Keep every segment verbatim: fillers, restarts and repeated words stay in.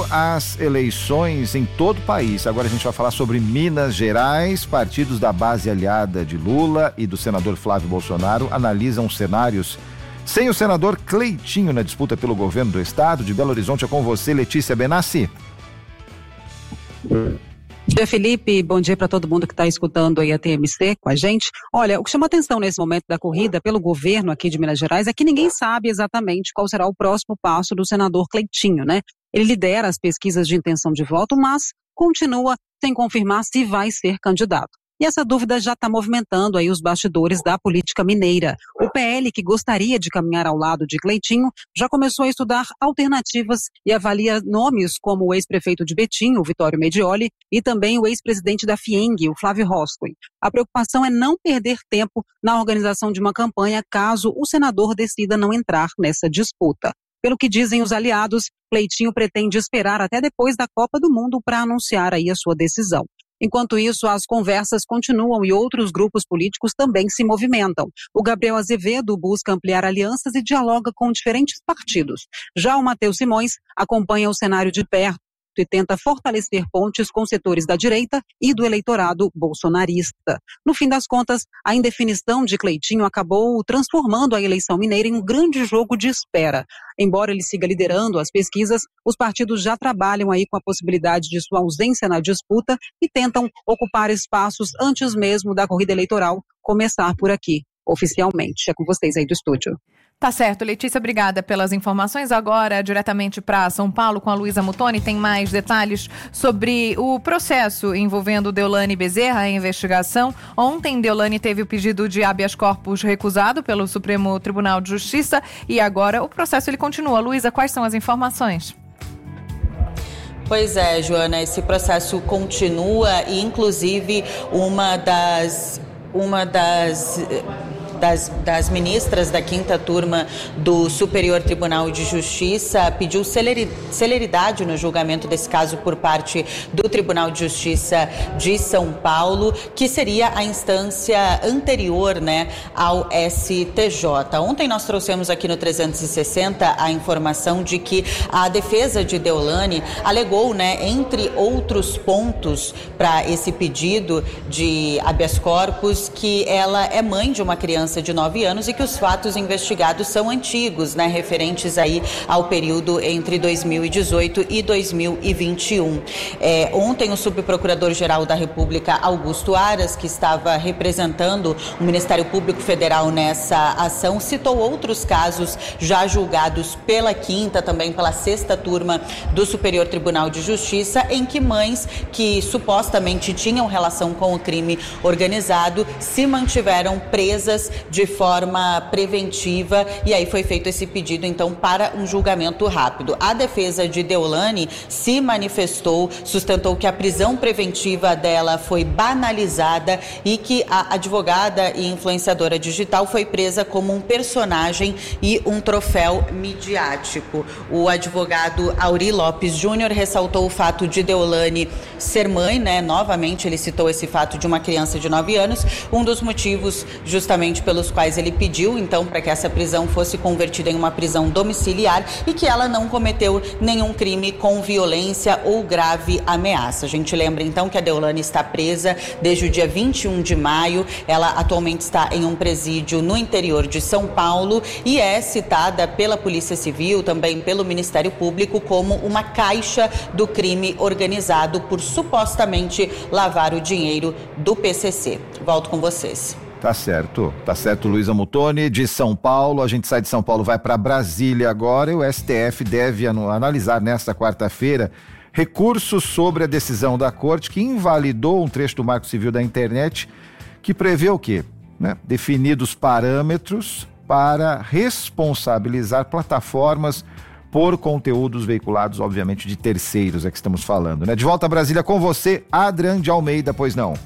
as eleições em todo o país. Agora a gente vai falar sobre Minas Gerais. Partidos da base aliada de Lula e do senador Flávio Bolsonaro analisam cenários sem o senador Cleitinho na disputa pelo governo do estado. De Belo Horizonte é com você, Letícia Benassi. Bom dia, Felipe. Bom dia para todo mundo que está escutando aí a T M C com a gente. Olha, o que chama atenção nesse momento da corrida pelo governo aqui de Minas Gerais é que ninguém sabe exatamente qual será o próximo passo do senador Cleitinho, né? Ele lidera as pesquisas de intenção de voto, mas continua sem confirmar se vai ser candidato. E essa dúvida já está movimentando aí os bastidores da política mineira. O P L, que gostaria de caminhar ao lado de Cleitinho, já começou a estudar alternativas e avalia nomes como o ex-prefeito de Betim, o Vitório Medioli, e também o ex-presidente da FIENG, o Flávio Roscoe. A preocupação é não perder tempo na organização de uma campanha caso o senador decida não entrar nessa disputa. Pelo que dizem os aliados, Cleitinho pretende esperar até depois da Copa do Mundo para anunciar aí a sua decisão. Enquanto isso, as conversas continuam e outros grupos políticos também se movimentam. O Gabriel Azevedo busca ampliar alianças e dialoga com diferentes partidos. Já o Matheus Simões acompanha o cenário de perto e tenta fortalecer pontes com setores da direita e do eleitorado bolsonarista. No fim das contas, a indefinição de Cleitinho acabou transformando a eleição mineira em um grande jogo de espera. Embora ele siga liderando as pesquisas, os partidos já trabalham aí com a possibilidade de sua ausência na disputa e tentam ocupar espaços antes mesmo da corrida eleitoral começar por aqui, oficialmente. É com vocês aí do estúdio. Tá certo, Letícia, obrigada pelas informações. Agora, diretamente para São Paulo, com a Luísa Muttoni, tem mais detalhes sobre o processo envolvendo Deolane Bezerra, a investigação. Ontem, Deolane teve o pedido de habeas corpus recusado pelo Supremo Tribunal de Justiça e agora o processo ele continua. Luísa, quais são as informações? Pois é, Joana, esse processo continua e, inclusive, uma das... Uma das Das, das ministras da quinta turma do Superior Tribunal de Justiça pediu celeri, celeridade no julgamento desse caso por parte do Tribunal de Justiça de São Paulo, que seria a instância anterior, né, ao S T J. Ontem nós trouxemos aqui no trezentos e sessenta a informação de que a defesa de Deolane alegou, né, entre outros pontos para esse pedido de habeas corpus, que ela é mãe de uma criança de nove anos e que os fatos investigados são antigos, né, referentes aí ao período entre dois mil e dezoito e dois mil e vinte e um. É, ontem o subprocurador-geral da República, Augusto Aras, que estava representando o Ministério Público Federal nessa ação, citou outros casos já julgados pela quinta, também pela sexta turma do Superior Tribunal de Justiça, em que mães que supostamente tinham relação com o crime organizado se mantiveram presas de forma preventiva e aí foi feito esse pedido então para um julgamento rápido. A defesa de Deolane se manifestou, sustentou que a prisão preventiva dela foi banalizada e que a advogada e influenciadora digital foi presa como um personagem e um troféu midiático. O advogado Auri Lopes Júnior ressaltou o fato de Deolane ser mãe, né? Novamente ele citou esse fato de uma criança de nove anos, um dos motivos justamente pelos quais ele pediu, então, para que essa prisão fosse convertida em uma prisão domiciliar e que ela não cometeu nenhum crime com violência ou grave ameaça. A gente lembra, então, que a Deolane está presa desde o dia vinte e um de maio. Ela atualmente está em um presídio no interior de São Paulo e é citada pela Polícia Civil, também pelo Ministério Público, como uma caixa do crime organizado por supostamente lavar o dinheiro do P C C. Volto com vocês. Tá certo, tá certo, Luísa Muttoni, de São Paulo. A gente sai de São Paulo, vai para Brasília agora e o S T F deve analisar nesta quarta-feira recursos sobre a decisão da Corte que invalidou um trecho do Marco Civil da Internet que prevê o quê? Né? Definidos parâmetros para responsabilizar plataformas por conteúdos veiculados, obviamente, de terceiros, é que estamos falando, né? De volta a Brasília com você, Adrian de Almeida, pois não?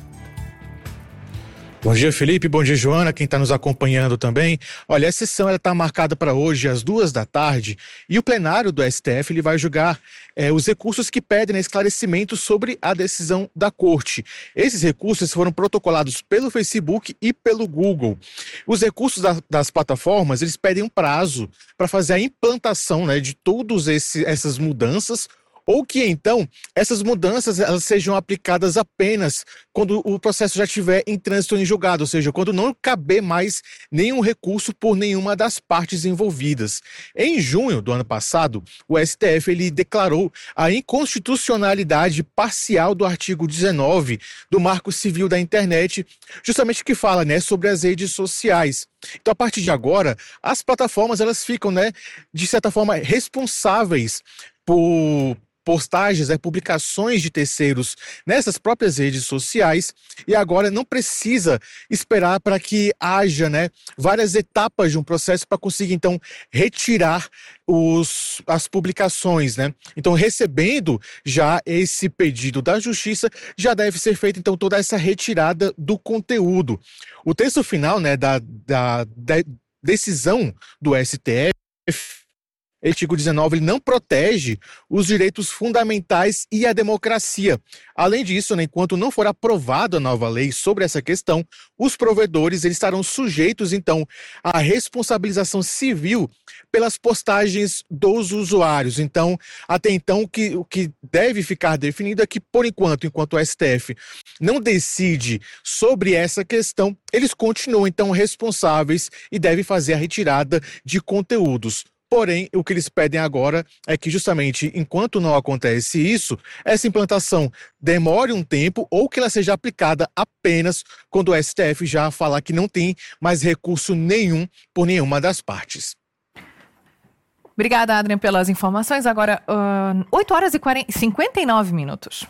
Bom dia, Felipe. Bom dia, Joana, quem está nos acompanhando também. Olha, a sessão está marcada para hoje às duas da tarde e o plenário do S T F ele vai julgar é, os recursos que pedem esclarecimento sobre a decisão da Corte. Esses recursos foram protocolados pelo Facebook e pelo Google. Os recursos da, das plataformas, eles pedem um prazo para fazer a implantação, né, de todas essas mudanças ou que então essas mudanças elas sejam aplicadas apenas quando o processo já estiver em trânsito em julgado, ou seja, quando não caber mais nenhum recurso por nenhuma das partes envolvidas. Em junho do ano passado, o S T F ele declarou a inconstitucionalidade parcial do artigo dezenove do Marco Civil da Internet, justamente que fala, né, sobre as redes sociais. Então, a partir de agora, as plataformas elas ficam, né, de certa forma, responsáveis por postagens, né, publicações de terceiros nessas próprias redes sociais, e agora não precisa esperar para que haja, né, várias etapas de um processo para conseguir, então, retirar os, as publicações, né? Então, recebendo já esse pedido da Justiça, já deve ser feita, então, toda essa retirada do conteúdo. O texto final, né, da, da, da decisão do S T F, o artigo dezenove, ele não protege os direitos fundamentais e a democracia. Além disso, né, enquanto não for aprovada a nova lei sobre essa questão, os provedores eles estarão sujeitos, então, à responsabilização civil pelas postagens dos usuários. Então, até então, o que, o que deve ficar definido é que, por enquanto, enquanto o S T F não decide sobre essa questão, eles continuam, então, responsáveis e devem fazer a retirada de conteúdos. Porém, o que eles pedem agora é que justamente enquanto não acontece isso, essa implantação demore um tempo ou que ela seja aplicada apenas quando o S T F já falar que não tem mais recurso nenhum por nenhuma das partes. Obrigada, Adrian, pelas informações. Agora, uh, oito horas e cinquenta e nove minutos.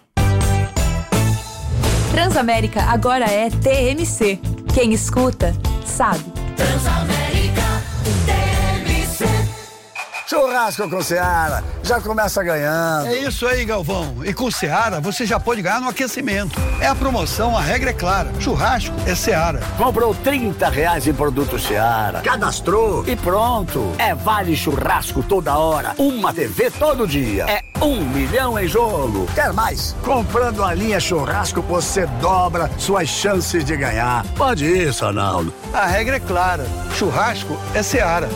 Transamérica agora é T M C. Quem escuta, sabe. Transamérica T M C. Churrasco com Seara, já começa ganhando. É isso aí, Galvão. E com Seara, você já pode ganhar no aquecimento. É a promoção, a regra é clara. Churrasco é Seara. Comprou trinta reais em produto Seara, cadastrou e pronto. É vale churrasco toda hora, uma T V todo dia. É um milhão em jogo. Quer mais? Comprando a linha churrasco, você dobra suas chances de ganhar. Pode isso, Arnaldo. A regra é clara. Churrasco é Seara.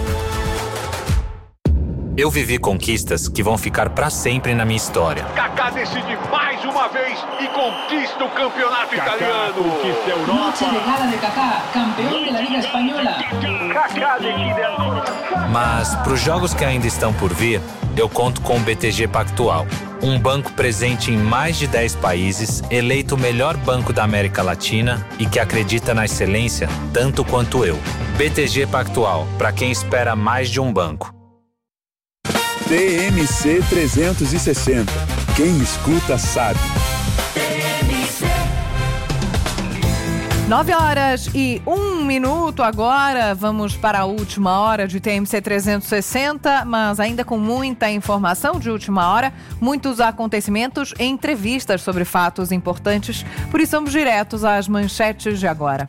Eu vivi conquistas que vão ficar pra sempre na minha história. Kaká decide mais uma vez e conquista o campeonato Kaká italiano. Conquista a Europa. Noche de gala de Kaká, campeão da Liga Espanhola. Kaká decide a... Mas pros jogos que ainda estão por vir, eu conto com o B T G Pactual. Um banco presente em mais de dez países, eleito o melhor banco da América Latina e que acredita na excelência tanto quanto eu. B T G Pactual, pra quem espera mais de um banco. T M C trezentos e sessenta. Quem escuta sabe. Nove horas e um minuto agora, vamos para a última hora de T M C trezentos e sessenta, mas ainda com muita informação de última hora, muitos acontecimentos e entrevistas sobre fatos importantes, por isso vamos diretos às manchetes de agora.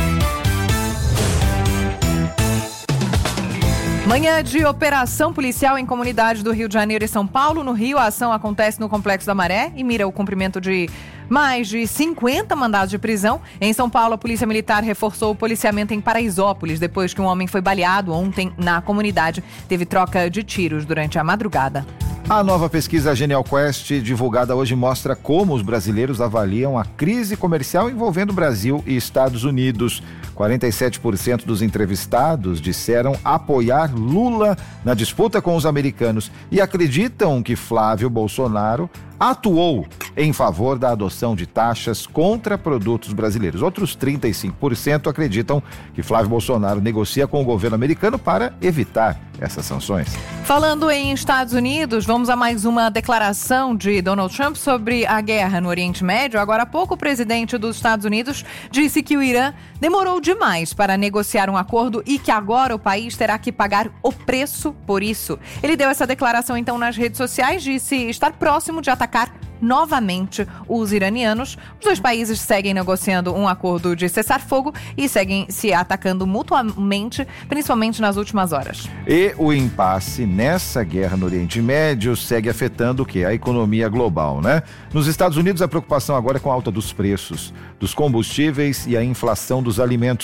Manhã de operação policial em comunidades do Rio de Janeiro e São Paulo. No Rio, a ação acontece no Complexo da Maré e mira o cumprimento de mais de cinquenta mandados de prisão. Em São Paulo, a Polícia Militar reforçou o policiamento em Paraisópolis, depois que um homem foi baleado ontem na comunidade. Teve troca de tiros durante a madrugada. A nova pesquisa Genial Quest, divulgada hoje, mostra como os brasileiros avaliam a crise comercial envolvendo Brasil e Estados Unidos. quarenta e sete por cento dos entrevistados disseram apoiar Lula na disputa com os americanos e acreditam que Flávio Bolsonaro atuou em favor da adoção de taxas contra produtos brasileiros. Outros trinta e cinco por cento acreditam que Flávio Bolsonaro negocia com o governo americano para evitar essas sanções. Falando em Estados Unidos, vamos a mais uma declaração de Donald Trump sobre a guerra no Oriente Médio. Agora há pouco, o presidente dos Estados Unidos disse que o Irã demorou demais para negociar um acordo e que agora o país terá que pagar o preço por isso. Ele deu essa declaração então nas redes sociais, disse estar próximo de atacar novamente os iranianos. Os dois países seguem negociando um acordo de cessar-fogo e seguem se atacando mutuamente, principalmente nas últimas horas. E o impasse nessa guerra no Oriente Médio segue afetando o quê? A economia global, né? Nos Estados Unidos, a preocupação agora é com a alta dos preços dos combustíveis e a inflação dos alimentos.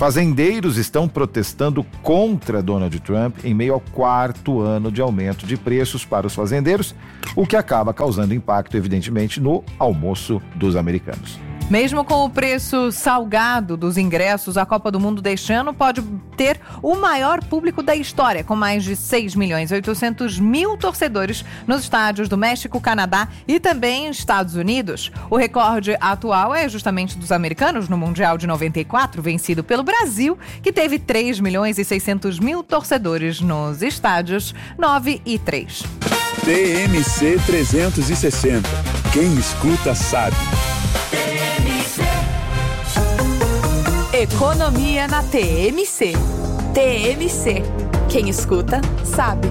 Fazendeiros estão protestando contra Donald Trump em meio ao quarto ano de aumento de preços para os fazendeiros, o que acaba causando impacto, evidentemente, no almoço dos americanos. Mesmo com o preço salgado dos ingressos, a Copa do Mundo deste ano pode ter o maior público da história, com mais de seis milhões e oitocentos mil torcedores nos estádios do México, Canadá e também Estados Unidos. O recorde atual é justamente dos americanos no Mundial de noventa e quatro, vencido pelo Brasil, que teve três milhões e seiscentos mil torcedores nos estádios nove e três. T M C trezentos e sessenta. Quem escuta sabe. Economia na T M C. T M C. Quem escuta, sabe.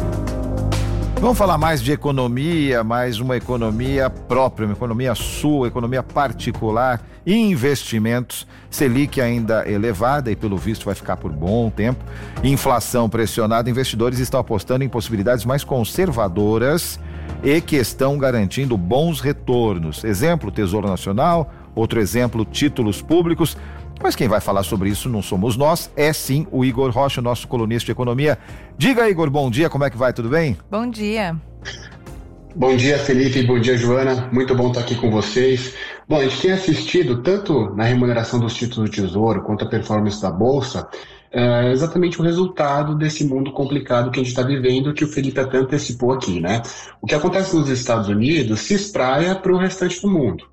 Vamos falar mais de economia, mais uma economia própria, uma economia sua, economia particular, investimentos. Selic ainda elevada e pelo visto vai ficar por bom tempo. Inflação pressionada, investidores estão apostando em possibilidades mais conservadoras e que estão garantindo bons retornos. Exemplo, Tesouro Nacional, outro exemplo, títulos públicos. Mas quem vai falar sobre isso não somos nós, é sim o Igor Rocha, nosso colunista de economia. Diga, Igor, bom dia, como é que vai, tudo bem? Bom dia. Bom dia, Felipe, bom dia, Joana, muito bom estar aqui com vocês. Bom, a gente tem assistido tanto na remuneração dos títulos do Tesouro quanto a performance da Bolsa, é exatamente o resultado desse mundo complicado que a gente está vivendo, que o Felipe até antecipou aqui, né? O que acontece nos Estados Unidos se espraia para o restante do mundo.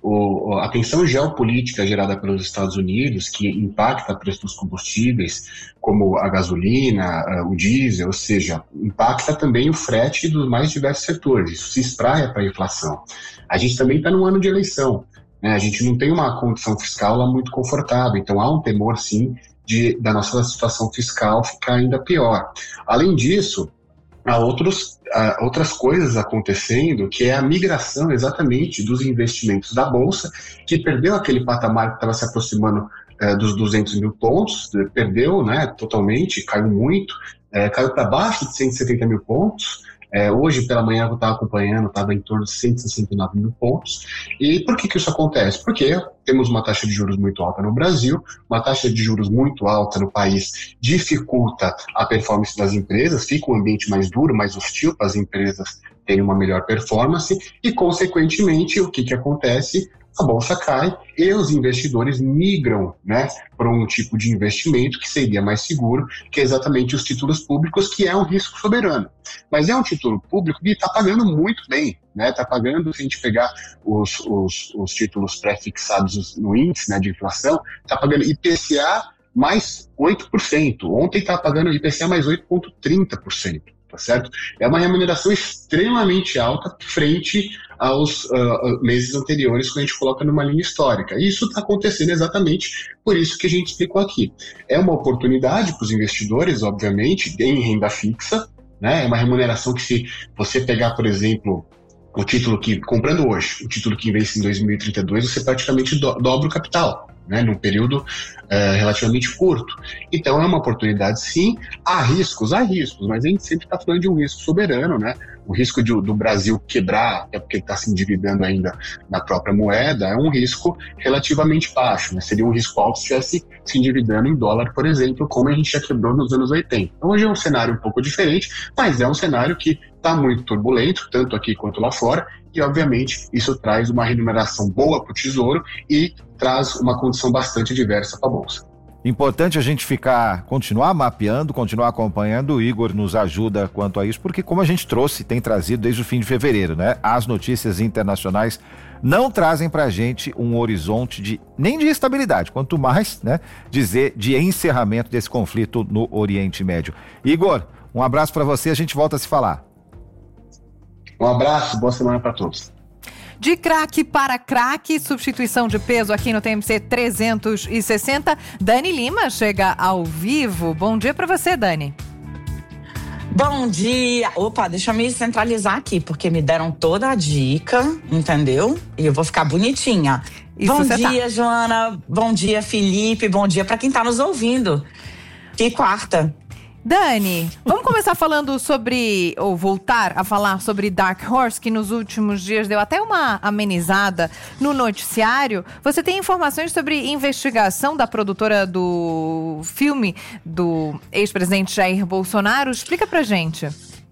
O, a tensão geopolítica gerada pelos Estados Unidos, que impacta o preço dos combustíveis, como a gasolina, o diesel, ou seja, impacta também o frete dos mais diversos setores. Isso se espraia para a inflação. A gente também está num ano de eleição, né? A gente não tem uma condição fiscal lá muito confortável, então há um temor, sim, de, da nossa situação fiscal ficar ainda pior. Além disso, há outros, há outras coisas acontecendo, que é a migração exatamente dos investimentos da Bolsa, que perdeu aquele patamar que estava se aproximando eh, dos duzentos mil pontos, perdeu, né, totalmente, caiu muito, eh, caiu para baixo de cento e setenta mil pontos. É, hoje, pela manhã, eu estava acompanhando, estava em torno de cento e sessenta e nove mil pontos. E por que que isso acontece? Porque temos uma taxa de juros muito alta no Brasil, uma taxa de juros muito alta no país dificulta a performance das empresas, fica um ambiente mais duro, mais hostil para as empresas terem uma melhor performance e, consequentemente, o que que acontece? A bolsa cai e os investidores migram, né, para um tipo de investimento que seria mais seguro, que é exatamente os títulos públicos, que é um risco soberano. Mas é um título público que está pagando muito bem, né? Está pagando, se a gente pegar os, os, os títulos pré-fixados no índice, né, de inflação, está pagando I P C A mais oito por cento. Ontem está pagando I P C A mais oito vírgula trinta por cento. Tá certo? É uma remuneração extremamente alta frente aos uh, meses anteriores, quando a gente coloca numa linha histórica. E isso está acontecendo exatamente por isso que a gente explicou aqui. É uma oportunidade para os investidores, obviamente, em renda fixa, né? É uma remuneração que, se você pegar, por exemplo, o título que, comprando hoje, o título que vence em dois mil e trinta e dois, você praticamente do, dobra o capital, né, num período uh, relativamente curto. Então é uma oportunidade, sim. Há riscos, há riscos, mas a gente sempre está falando de um risco soberano, né? O risco de, do Brasil quebrar, é porque ele está se endividando ainda na própria moeda, é um risco relativamente baixo, né? Seria um risco alto se estivesse se endividando em dólar, por exemplo, como a gente já quebrou nos anos oitenta. Então hoje é um cenário um pouco diferente, mas é um cenário que está muito turbulento, tanto aqui quanto lá fora, e obviamente isso traz uma remuneração boa para o Tesouro e traz uma condição bastante diversa para a Bolsa. Importante a gente ficar, continuar mapeando, continuar acompanhando. O Igor nos ajuda quanto a isso, porque como a gente trouxe, tem trazido desde o fim de fevereiro, né? As notícias internacionais não trazem pra gente um horizonte de, nem de estabilidade, quanto mais, né, dizer de encerramento desse conflito no Oriente Médio. Igor, um abraço para você, a gente volta a se falar. Um abraço, boa semana para todos. De craque para craque, substituição de peso aqui no T M C trezentos e sessenta. Dani Lima chega ao vivo. Bom dia para você, Dani. Bom dia. Opa, deixa eu me centralizar aqui, porque me deram toda a dica, entendeu? E eu vou ficar bonitinha. Isso. Bom dia, tá. Joana. Bom dia, Felipe. Bom dia para quem tá nos ouvindo. Que quarta. Dani, vamos começar falando sobre, ou voltar a falar sobre Dark Horse, que nos últimos dias deu até uma amenizada no noticiário. Você tem informações sobre investigação da produtora do filme do ex-presidente Jair Bolsonaro? Explica pra gente.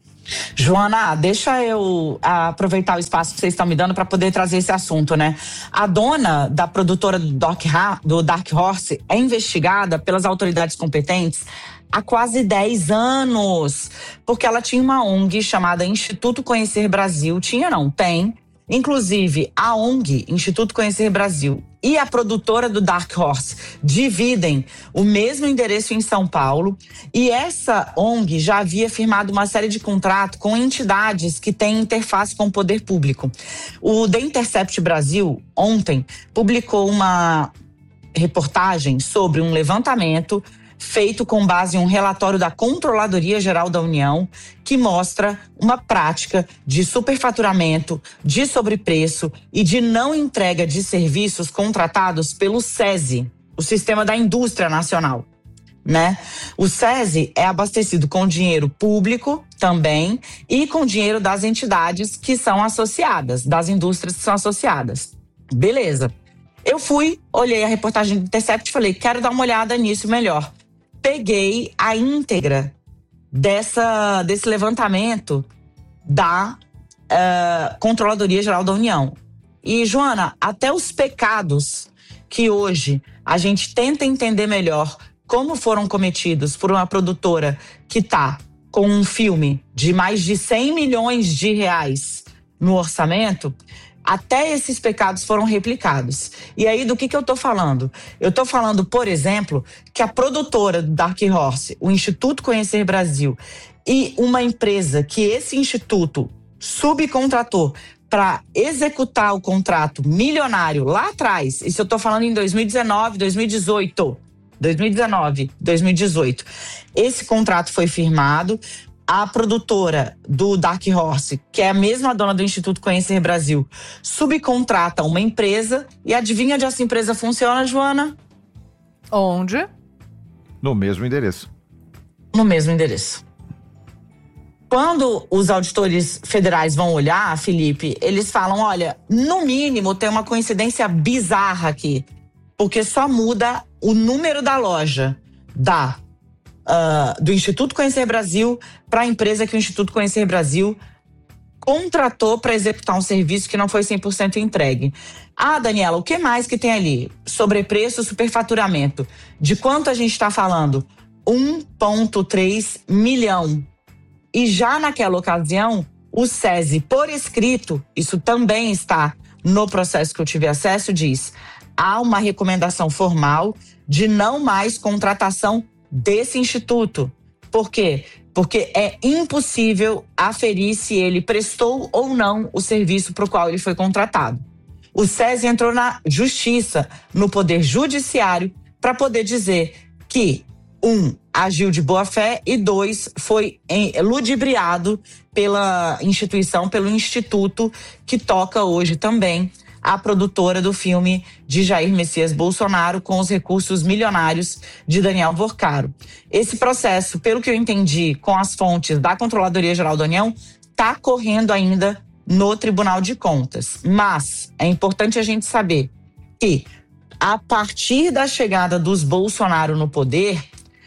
Joana, deixa eu aproveitar o espaço que vocês estão me dando para poder trazer esse assunto, né? A dona da produtora do Dark, do Dark Horse é investigada pelas autoridades competentes há quase dez anos, porque ela tinha uma O N G chamada Instituto Conhecer Brasil. Tinha não, tem. Inclusive, a O N G, Instituto Conhecer Brasil, e a produtora do Dark Horse dividem o mesmo endereço em São Paulo, e essa O N G já havia firmado uma série de contratos com entidades que têm interface com o poder público. O The Intercept Brasil, ontem, publicou uma reportagem sobre um levantamento feito com base em um relatório da Controladoria Geral da União, que mostra uma prática de superfaturamento, de sobrepreço e de não entrega de serviços contratados pelo SESI, o Sistema da Indústria Nacional, né? O SESI é abastecido com dinheiro público também e com dinheiro das entidades que são associadas, das indústrias que são associadas. Beleza. Eu fui, olhei a reportagem do Intercept e falei, quero dar uma olhada nisso melhor. Peguei a íntegra dessa, desse levantamento da uh, Controladoria Geral da União. E, Joana, até os pecados que hoje a gente tenta entender melhor como foram cometidos por uma produtora que está com um filme de mais de cem milhões de reais no orçamento, até esses pecados foram replicados. E aí, do que que eu tô falando? Eu tô falando, por exemplo, que a produtora do Dark Horse, o Instituto Conhecer Brasil, e uma empresa que esse instituto subcontratou para executar o contrato milionário lá atrás, isso eu tô falando em dois mil e dezenove, dois mil e dezoito, dois mil e dezenove, dois mil e dezoito. Esse contrato foi firmado. A produtora do Dark Horse, que é a mesma dona do Instituto Conhecer Brasil, subcontrata uma empresa e adivinha onde essa empresa funciona, Joana? Onde? No mesmo endereço. No mesmo endereço. Quando os auditores federais vão olhar, Felipe, eles falam, olha, no mínimo tem uma coincidência bizarra aqui, porque só muda o número da loja da Uh, do Instituto Conhecer Brasil para a empresa que o Instituto Conhecer Brasil contratou para executar um serviço que não foi cem por cento entregue. Ah, Daniela, o que mais que tem ali? Sobrepreço, superfaturamento. De quanto a gente está falando? um vírgula três milhão. E já naquela ocasião, o SESI, por escrito, isso também está no processo que eu tive acesso, diz: há uma recomendação formal de não mais contratação desse instituto. Por quê? Porque é impossível aferir se ele prestou ou não o serviço para o qual ele foi contratado. O SESI entrou na justiça, no poder judiciário, para poder dizer que, um, agiu de boa fé e, dois, foi ludibriado pela instituição, pelo instituto que toca hoje também a produtora do filme de Jair Messias Bolsonaro com os recursos milionários de Daniel Vorcaro. Esse processo, pelo que eu entendi com as fontes da Controladoria Geral da União, está correndo ainda no Tribunal de Contas. Mas é importante a gente saber que, a partir da chegada dos Bolsonaro no poder,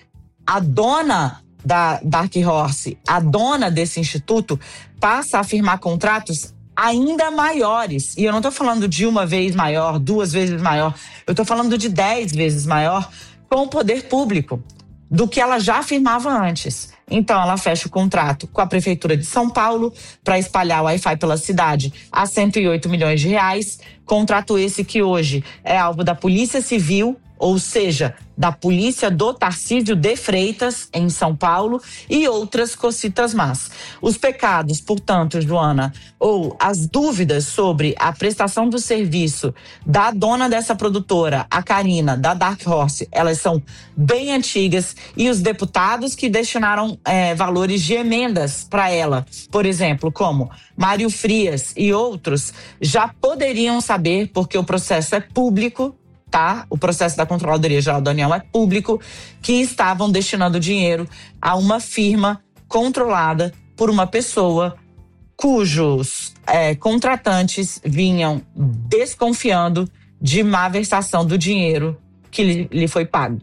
a dona da Dark Horse, a dona desse instituto, passa a firmar contratos ainda maiores. E eu não estou falando de uma vez maior, duas vezes maior. Eu estou falando de dez vezes maior com o poder público do que ela já firmava antes. Então, ela fecha o contrato com a Prefeitura de São Paulo para espalhar o Wi-Fi pela cidade a cento e oito milhões de reais. Contrato esse que hoje é alvo da Polícia Civil, ou seja, da Polícia do Tarcísio de Freitas, em São Paulo, e outras cocitas más. Os pecados, portanto, Joana, ou as dúvidas sobre a prestação do serviço da dona dessa produtora, a Karina, da Dark Horse, elas são bem antigas, e os deputados que destinaram é, valores de emendas para ela, por exemplo, como Mário Frias e outros, já poderiam saber, porque o processo é público, tá? O processo da Controladoria Geral da União é público, que estavam destinando dinheiro a uma firma controlada por uma pessoa cujos é, contratantes vinham desconfiando de má versação do dinheiro que lhe, lhe foi pago.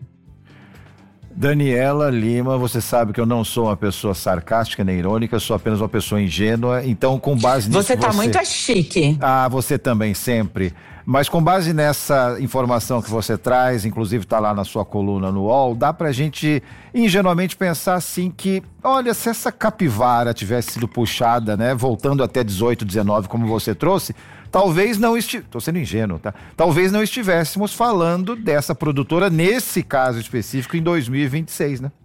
Daniela Lima, você sabe que eu não sou uma pessoa sarcástica nem irônica, sou apenas uma pessoa ingênua, então com base nisso... Você tá você... muito chique. Ah, você também, sempre. Mas com base nessa informação que você traz, inclusive está lá na sua coluna no U O L, dá pra gente ingenuamente pensar assim que, olha, se essa capivara tivesse sido puxada, né, voltando até dezoito, dezenove, como você trouxe, talvez não estivesse, tô sendo ingênuo, tá? Talvez não estivéssemos falando dessa produtora nesse caso específico em dois mil e vinte e seis, né?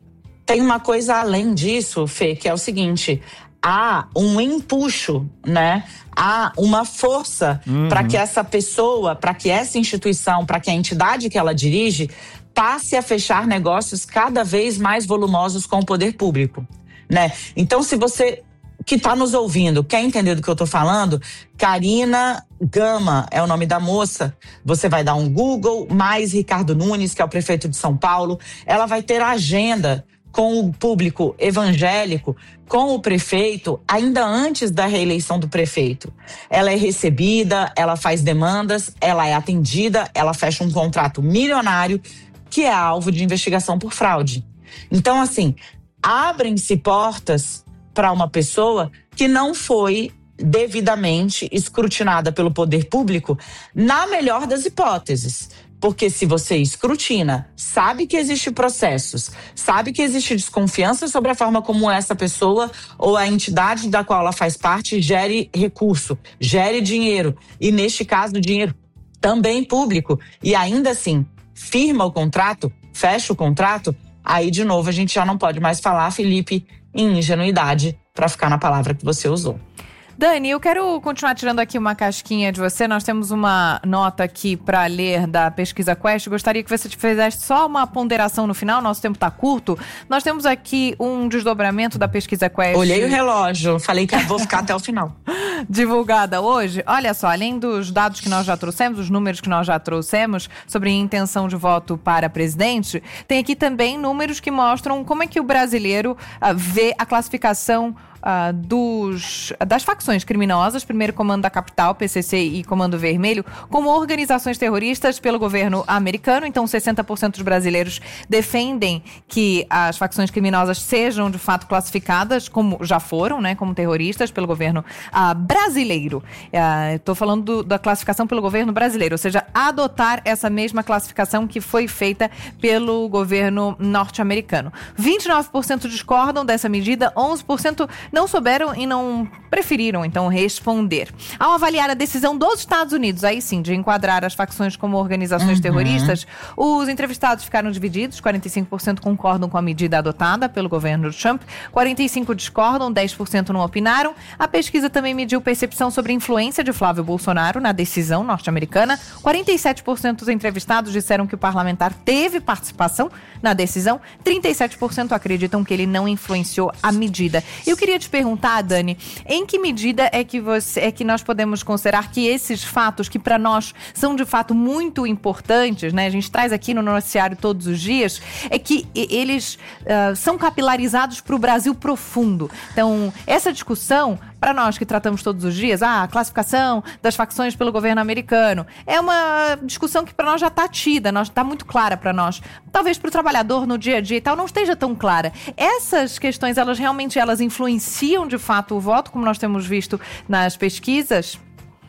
Tem uma coisa além disso, Fê, que é o seguinte: há um empuxo, né? Há uma força uhum. para que essa pessoa, para que essa instituição, para que a entidade que ela dirige passe a fechar negócios cada vez mais volumosos com o poder público, né? Então, se você que está nos ouvindo quer entender do que eu estou falando, Karina Gama é o nome da moça. Você vai dar um Google, mais Ricardo Nunes, que é o prefeito de São Paulo. Ela vai ter agenda com o público evangélico, com o prefeito, ainda antes da reeleição do prefeito. Ela é recebida, ela faz demandas, ela é atendida, ela fecha um contrato milionário que é alvo de investigação por fraude. Então, assim, abrem-se portas para uma pessoa que não foi devidamente escrutinada pelo poder público, na melhor das hipóteses. Porque se você escrutina, sabe que existem processos, sabe que existe desconfiança sobre a forma como essa pessoa ou a entidade da qual ela faz parte gere recurso, gere dinheiro, e neste caso dinheiro também público, e ainda assim firma o contrato, fecha o contrato, aí de novo a gente já não pode mais falar, Felipe, em ingenuidade, para ficar na palavra que você usou. Dani, eu quero continuar tirando aqui uma casquinha de você. Nós temos uma nota aqui para ler da pesquisa Quest. Gostaria que você fizesse só uma ponderação no final. Nosso tempo está curto. Nós temos aqui um desdobramento da pesquisa Quest. Olhei o relógio. Falei que vou ficar até o final. Divulgada hoje. Olha só, além dos dados que nós já trouxemos, os números que nós já trouxemos sobre intenção de voto para presidente, tem aqui também números que mostram como é que o brasileiro uh, vê a classificação Uh, dos, das facções criminosas, primeiro Comando da Capital, P C C e Comando Vermelho, como organizações terroristas pelo governo americano. Então, sessenta por cento dos brasileiros defendem que as facções criminosas sejam, de fato, classificadas como já foram, né, como terroristas pelo governo uh, brasileiro. Estou uh, falando do, da classificação pelo governo brasileiro, ou seja, adotar essa mesma classificação que foi feita pelo governo norte-americano. vinte e nove por cento discordam dessa medida, onze por cento não souberam e não preferiram, então, responder. Ao avaliar a decisão dos Estados Unidos, aí sim, de enquadrar as facções como organizações uhum. terroristas, os entrevistados ficaram divididos. quarenta e cinco por cento concordam com a medida adotada pelo governo Trump, quarenta e cinco por cento discordam, dez por cento não opinaram. A pesquisa também mediu percepção sobre a influência de Flávio Bolsonaro na decisão norte-americana. quarenta e sete por cento dos entrevistados disseram que o parlamentar teve participação na decisão. trinta e sete por cento acreditam que ele não influenciou a medida. Eu queria te perguntar, Dani, em que medida é que, você, é que nós podemos considerar que esses fatos, que para nós são de fato muito importantes, né? A gente traz aqui no noticiário todos os dias, é que eles uh, são capilarizados para o Brasil profundo. Então, essa discussão, para nós que tratamos todos os dias, ah, a classificação das facções pelo governo americano, é uma discussão que para nós já está tida, está muito clara para nós. Talvez para o trabalhador no dia a dia e tal não esteja tão clara. Essas questões, elas realmente elas influenciam de fato o voto, como nós temos visto nas pesquisas?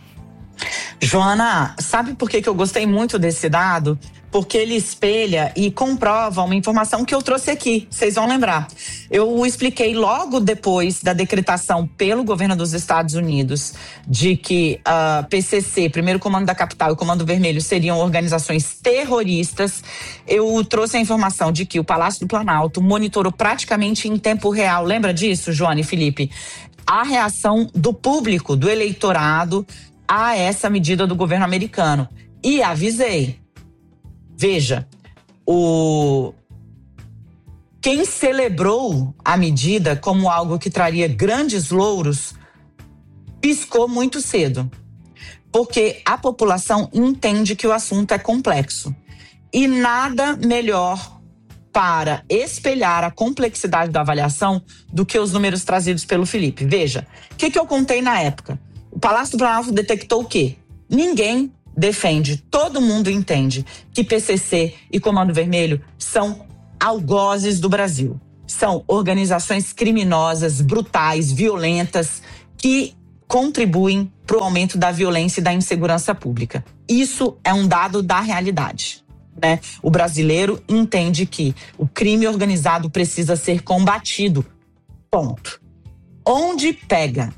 Joana, sabe por que que eu gostei muito desse dado? Porque ele espelha e comprova uma informação que eu trouxe aqui, vocês vão lembrar. Eu expliquei logo depois da decretação pelo governo dos Estados Unidos de que a uh, P C C, Primeiro Comando da Capital e o Comando Vermelho seriam organizações terroristas. Eu trouxe a informação de que o Palácio do Planalto monitorou praticamente em tempo real, lembra disso, Joana e Felipe? A reação do público, do eleitorado, a essa medida do governo americano. E avisei. Veja, o... quem celebrou a medida como algo que traria grandes louros, piscou muito cedo. Porque a população entende que o assunto é complexo. E nada melhor para espelhar a complexidade da avaliação do que os números trazidos pelo Felipe. Veja, o que, que eu contei na época? O Palácio do Planalto detectou o quê? Ninguém defende, todo mundo entende que P C C e Comando Vermelho são algozes do Brasil. São organizações criminosas, brutais, violentas, que contribuem para o aumento da violência e da insegurança pública. Isso é um dado da realidade. Né? O brasileiro entende que o crime organizado precisa ser combatido. Ponto. Onde pega?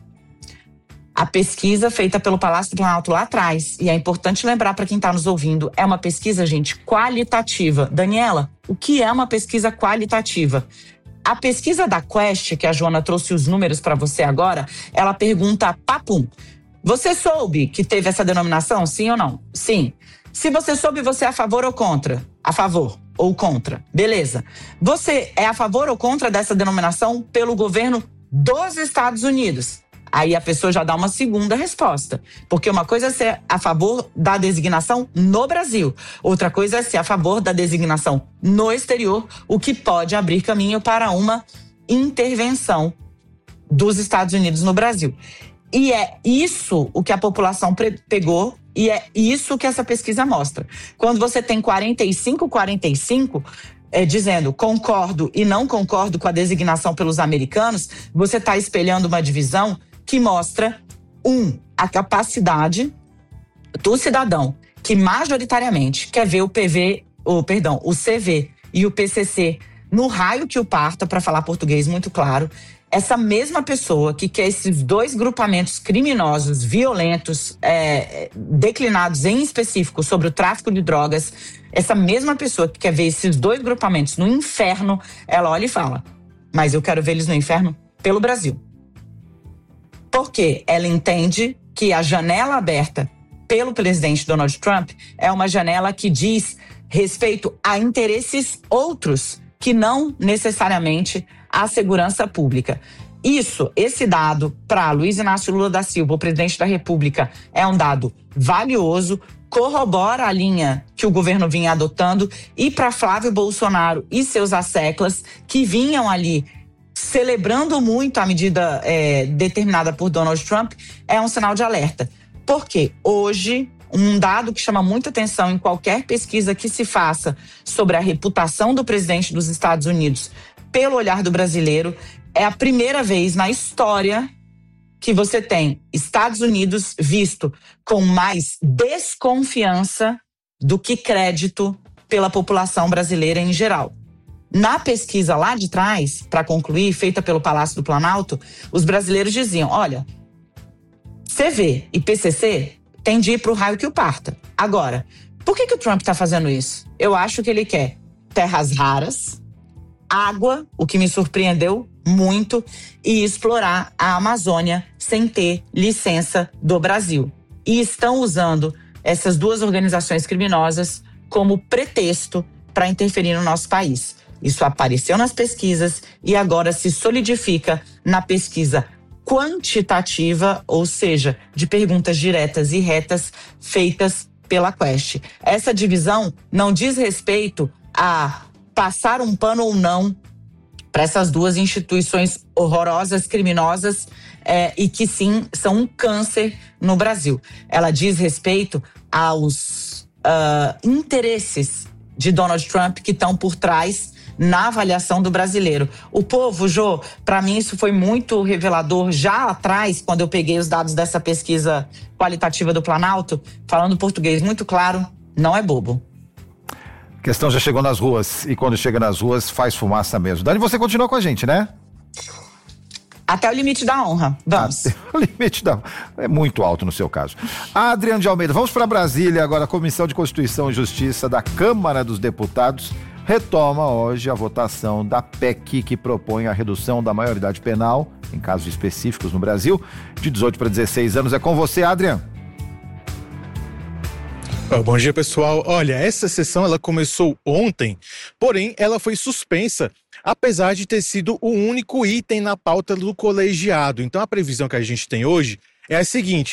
A pesquisa feita pelo Palácio do Planalto lá atrás, e é importante lembrar para quem está nos ouvindo, é uma pesquisa, gente, qualitativa. Daniela, o que é uma pesquisa qualitativa? A pesquisa da Quest, que a Joana trouxe os números para você agora, ela pergunta, papum, você soube que teve essa denominação, sim ou não? Sim. Se você soube, você é a favor ou contra? A favor ou contra. Beleza. Você é a favor ou contra dessa denominação pelo governo dos Estados Unidos? Aí a pessoa já dá uma segunda resposta. Porque uma coisa é ser a favor da designação no Brasil. Outra coisa é ser a favor da designação no exterior, o que pode abrir caminho para uma intervenção dos Estados Unidos no Brasil. E é isso o que a população pegou e é isso que essa pesquisa mostra. Quando você tem quarenta e cinco, quarenta e cinco, é, dizendo concordo e não concordo com a designação pelos americanos, você está espelhando uma divisão que mostra, um, a capacidade do cidadão que majoritariamente quer ver o P V, o, perdão, o C V e o P C C no raio que o parta, para falar português muito claro. Essa mesma pessoa que quer esses dois grupamentos criminosos, violentos, é, declinados em específico sobre o tráfico de drogas, essa mesma pessoa que quer ver esses dois grupamentos no inferno, ela olha e fala, mas eu quero ver eles no inferno pelo Brasil. Porque ela entende que a janela aberta pelo presidente Donald Trump é uma janela que diz respeito a interesses outros que não necessariamente a segurança pública. Isso, esse dado para Luiz Inácio Lula da Silva, o presidente da República, é um dado valioso, corrobora a linha que o governo vinha adotando, e para Flávio Bolsonaro e seus asseclas, que vinham ali celebrando muito a medida é, determinada por Donald Trump, é um sinal de alerta. Porque hoje, um dado que chama muita atenção em qualquer pesquisa que se faça sobre a reputação do presidente dos Estados Unidos pelo olhar do brasileiro, é a primeira vez na história que você tem Estados Unidos visto com mais desconfiança do que crédito pela população brasileira em geral. Na pesquisa lá de trás, para concluir, feita pelo Palácio do Planalto, os brasileiros diziam, olha, C V e P C C tem de ir para o raio que o parta. Agora, por que, que o Trump está fazendo isso? Eu acho que ele quer terras raras, água, o que me surpreendeu muito, e explorar a Amazônia sem ter licença do Brasil. E estão usando essas duas organizações criminosas como pretexto para interferir no nosso país. Isso apareceu nas pesquisas e agora se solidifica na pesquisa quantitativa, ou seja, de perguntas diretas e retas feitas pela Quest. Essa divisão não diz respeito a passar um pano ou não para essas duas instituições horrorosas, criminosas, é, e que sim, são um câncer no Brasil. Ela diz respeito aos uh, interesses de Donald Trump que estão por trás na avaliação do brasileiro. O povo, Jô, para mim isso foi muito revelador já atrás, quando eu peguei os dados dessa pesquisa qualitativa do Planalto, falando português muito claro, não é bobo. A questão já chegou nas ruas, e quando chega nas ruas faz fumaça mesmo. Dani, você continua com a gente, né? Até o limite da honra, vamos. Até o limite da é muito alto no seu caso. Adriano de Almeida, vamos para Brasília agora. A Comissão de Constituição e Justiça da Câmara dos Deputados retoma hoje a votação da P E C que propõe a redução da maioridade penal, em casos específicos no Brasil, de dezoito para dezesseis anos. É com você, Adriano. Bom dia, pessoal. Olha, essa sessão ela começou ontem, porém ela foi suspensa, apesar de ter sido o único item na pauta do colegiado. Então a previsão que a gente tem hoje é a seguinte: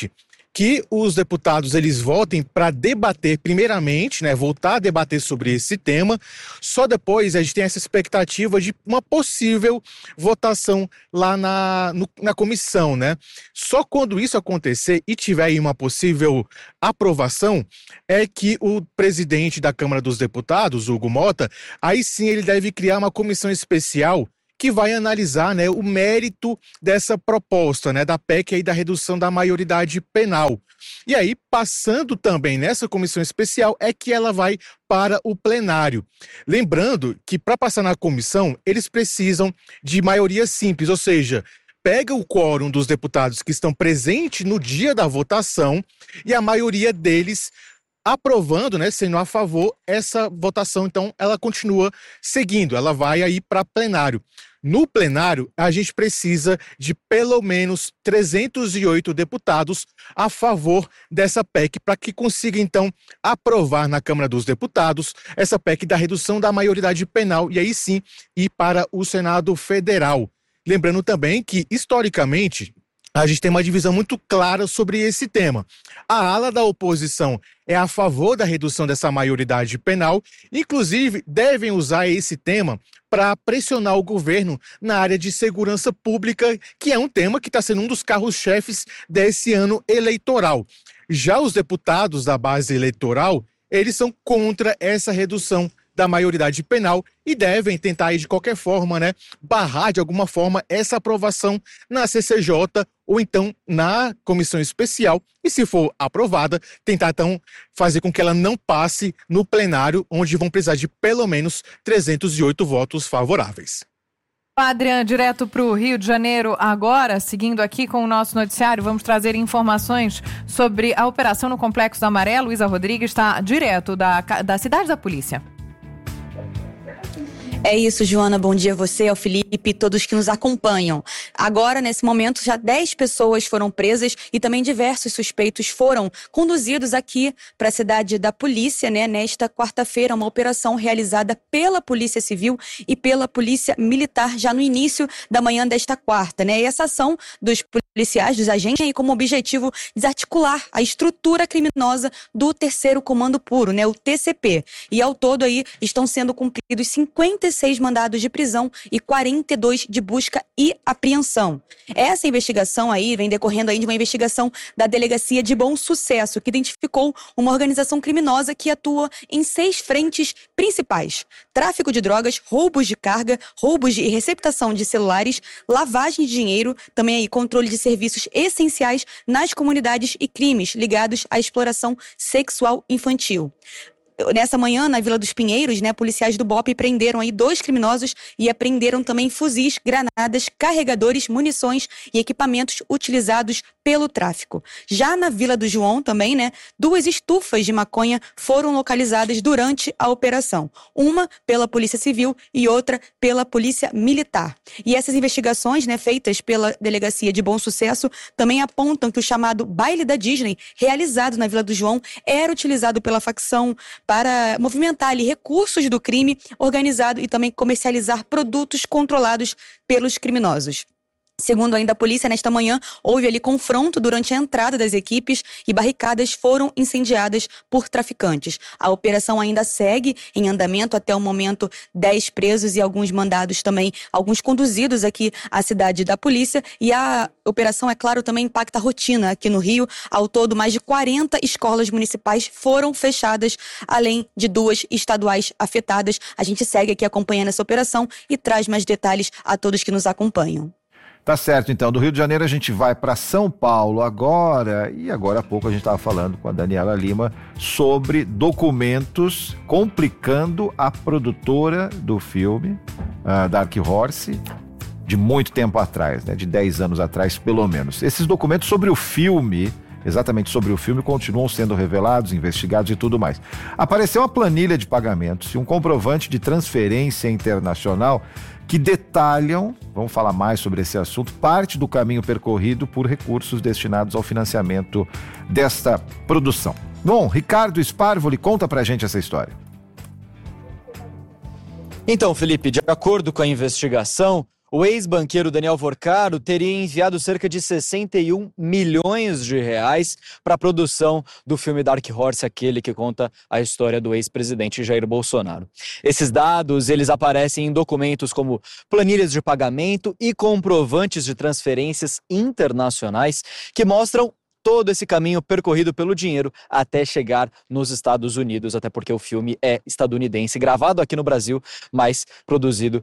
que os deputados eles votem para debater primeiramente, né, voltar a debater sobre esse tema. Só depois a gente tem essa expectativa de uma possível votação lá na, no, na comissão, né? Só quando isso acontecer e tiver aí uma possível aprovação é que o presidente da Câmara dos Deputados, Hugo Mota, aí sim ele deve criar uma comissão especial que vai analisar, né, o mérito dessa proposta, né, da P E C aí da redução da maioridade penal. E aí, passando também nessa comissão especial, é que ela vai para o plenário. Lembrando que para passar na comissão, eles precisam de maioria simples, ou seja, pega o quórum dos deputados que estão presentes no dia da votação e a maioria deles aprovando, né, sendo a favor, essa votação, então, ela continua seguindo, ela vai aí para plenário. No plenário, a gente precisa de pelo menos trezentos e oito deputados a favor dessa P E C para que consiga, então, aprovar na Câmara dos Deputados essa P E C da redução da maioridade penal e aí sim ir para o Senado Federal. Lembrando também que, historicamente, a gente tem uma divisão muito clara sobre esse tema. A ala da oposição é a favor da redução dessa maioridade penal, inclusive devem usar esse tema para pressionar o governo na área de segurança pública, que é um tema que está sendo um dos carros-chefes desse ano eleitoral. Já os deputados da base eleitoral, eles são contra essa redução da maioridade penal e devem tentar aí, de qualquer forma, né, barrar de alguma forma essa aprovação na C C J ou então na comissão especial e, se for aprovada, tentar então fazer com que ela não passe no plenário, onde vão precisar de pelo menos trezentos e oito votos favoráveis. Adrian, direto para o Rio de Janeiro agora, seguindo aqui com o nosso noticiário, vamos trazer informações sobre a operação no Complexo da Maré. Luísa Rodrigues está direto da, da cidade da polícia. É isso, Joana. Bom dia a você, ao Felipe e todos que nos acompanham. Agora, nesse momento, já dez pessoas foram presas e também diversos suspeitos foram conduzidos aqui para a cidade da polícia, né? Nesta quarta-feira, uma operação realizada pela Polícia Civil e pela Polícia Militar já no início da manhã desta quarta, né? E essa ação dos policiais, dos agentes, tem como objetivo desarticular a estrutura criminosa do Terceiro Comando Puro, né? O T C P. E ao todo aí estão sendo cumpridos cinquenta e seis mandados de prisão e quarenta e dois de busca e apreensão. Essa investigação aí vem decorrendo aí de uma investigação da Delegacia de Bom Sucesso, que identificou uma organização criminosa que atua em seis frentes principais: tráfico de drogas, roubos de carga, roubos de e receptação de celulares, lavagem de dinheiro, também aí controle de serviços essenciais nas comunidades e crimes ligados à exploração sexual infantil. Nessa manhã, na Vila dos Pinheiros, né, policiais do B O P prenderam aí dois criminosos e apreenderam também fuzis, granadas, carregadores, munições e equipamentos utilizados pelo tráfico. Já na Vila do João também, né, duas estufas de maconha foram localizadas durante a operação. Uma pela Polícia Civil e outra pela Polícia Militar. E essas investigações, né, feitas pela Delegacia de Bom Sucesso também apontam que o chamado baile da Disney, realizado na Vila do João, era utilizado pela facção para movimentar ali recursos do crime organizado e também comercializar produtos controlados pelos criminosos. Segundo ainda a polícia, nesta manhã, houve ali confronto durante a entrada das equipes e barricadas foram incendiadas por traficantes. A operação ainda segue em andamento, até o momento dez presos e alguns mandados também, alguns conduzidos aqui à cidade da polícia, e a operação, é claro, também impacta a rotina aqui no Rio. Ao todo, mais de quarenta escolas municipais foram fechadas, além de duas estaduais afetadas. A gente segue aqui acompanhando essa operação e traz mais detalhes a todos que nos acompanham. Tá certo, então. Do Rio de Janeiro a gente vai para São Paulo agora, e agora há pouco a gente estava falando com a Daniela Lima sobre documentos complicando a produtora do filme, uh, Dark Horse, de muito tempo atrás, né? De dez anos atrás, pelo menos. Esses documentos sobre o filme, exatamente sobre o filme, continuam sendo revelados, investigados e tudo mais. Apareceu uma planilha de pagamentos e um comprovante de transferência internacional que detalham, vamos falar mais sobre esse assunto, parte do caminho percorrido por recursos destinados ao financiamento desta produção. Bom, Ricardo Sparvoli, conta pra gente essa história. Então, Felipe, de acordo com a investigação, O ex-banqueiro Daniel Vorcaro teria enviado cerca de sessenta e um milhões de reais para a produção do filme Dark Horse, aquele que conta a história do ex-presidente Jair Bolsonaro. Esses dados, eles aparecem em documentos como planilhas de pagamento e comprovantes de transferências internacionais que mostram todo esse caminho percorrido pelo dinheiro até chegar nos Estados Unidos, até porque o filme é estadunidense, gravado aqui no Brasil, mas produzido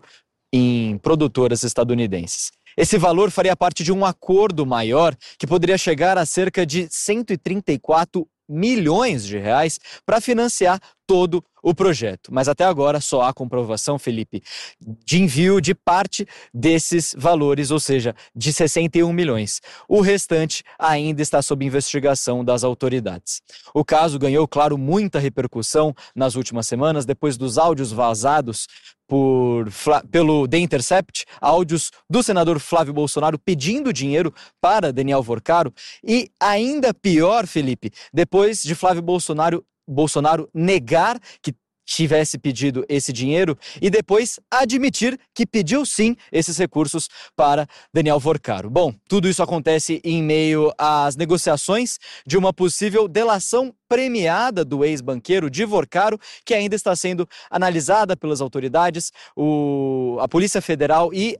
em produtoras estadunidenses. Esse valor faria parte de um acordo maior que poderia chegar a cerca de cento e trinta e quatro milhões de reais para financiar todo o projeto. Mas até agora só há comprovação, Felipe, de envio de parte desses valores, ou seja, de sessenta e um milhões. O restante ainda está sob investigação das autoridades. O caso ganhou, claro, muita repercussão nas últimas semanas, depois dos áudios vazados por, pelo The Intercept, áudios do senador Flávio Bolsonaro pedindo dinheiro para Daniel Vorcaro, e ainda pior, Felipe, depois de Flávio Bolsonaro Bolsonaro negar que tivesse pedido esse dinheiro e depois admitir que pediu sim esses recursos para Daniel Vorcaro. Bom, tudo isso acontece em meio às negociações de uma possível delação premiada do ex-banqueiro de Vorcaro, que ainda está sendo analisada pelas autoridades. O, a Polícia Federal e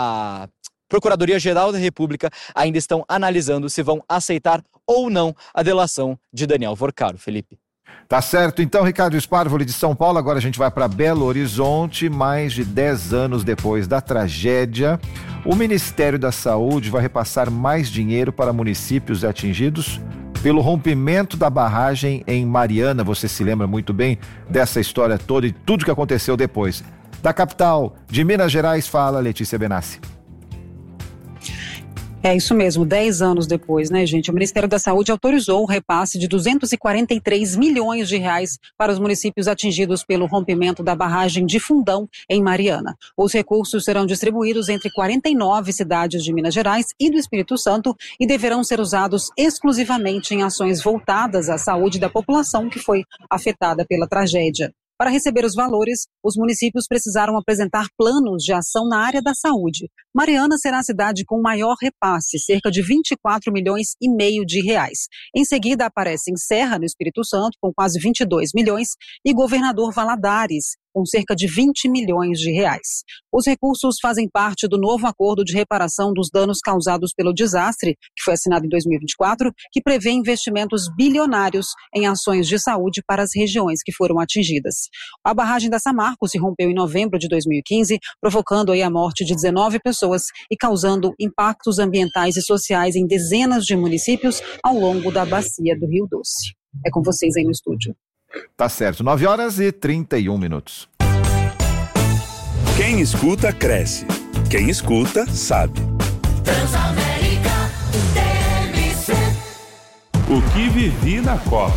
a Procuradoria-Geral da República ainda estão analisando se vão aceitar ou não a delação de Daniel Vorcaro. Felipe. Tá certo, então, Ricardo Sparvoli de São Paulo. Agora a gente vai para Belo Horizonte. Mais de dez anos depois da tragédia, o Ministério da Saúde vai repassar mais dinheiro para municípios atingidos pelo rompimento da barragem em Mariana. Você se lembra muito bem dessa história toda e tudo que aconteceu depois. Da capital de Minas Gerais, fala Letícia Benassi. É isso mesmo, dez anos depois, né, gente? O Ministério da Saúde autorizou o repasse de duzentos e quarenta e três milhões de reais para os municípios atingidos pelo rompimento da barragem de Fundão, em Mariana. Os recursos serão distribuídos entre quarenta e nove cidades de Minas Gerais e do Espírito Santo e deverão ser usados exclusivamente em ações voltadas à saúde da população que foi afetada pela tragédia. Para receber os valores, os municípios precisaram apresentar planos de ação na área da saúde. Mariana será a cidade com maior repasse, cerca de vinte e quatro milhões e meio de reais. Em seguida aparecem Serra, no Espírito Santo, com quase vinte e dois milhões, e Governador Valadares, com cerca de vinte milhões de reais. Os recursos fazem parte do novo acordo de reparação dos danos causados pelo desastre, que foi assinado em dois mil e vinte e quatro, que prevê investimentos bilionários em ações de saúde para as regiões que foram atingidas. A barragem da Samarco se rompeu em novembro de dois mil e quinze, provocando aí a morte de dezenove pessoas e causando impactos ambientais e sociais em dezenas de municípios ao longo da bacia do Rio Doce. É com vocês aí no estúdio. Tá certo, nove horas e trinta e um minutos. Quem escuta, cresce. Quem escuta, sabe. Transamérica T M C. O que vivi na Copa.